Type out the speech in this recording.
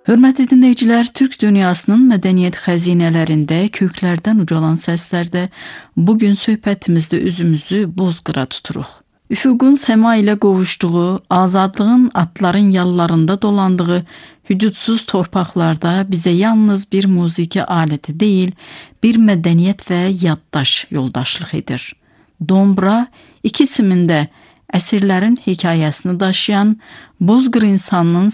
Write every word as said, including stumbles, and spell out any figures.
Hörmətli dinləyicilər, Türk dünyasının mədəniyyət xəzinələrində köklərdən ucalan səslərdə bugün söhbətimizdə üzümüzü Bozqıra tuturuq. Üfüqün səma ilə qovuşduğu, azadlığın atların yallarında dolandığı hüdudsuz torpaqlarda bizə yalnız bir musiqi aləti deyil, bir mədəniyyət və yaddaş yoldaşlıq edir. Dombra ikisinin də əsrlərin hekayəsini daşıyan, Bozqır insanının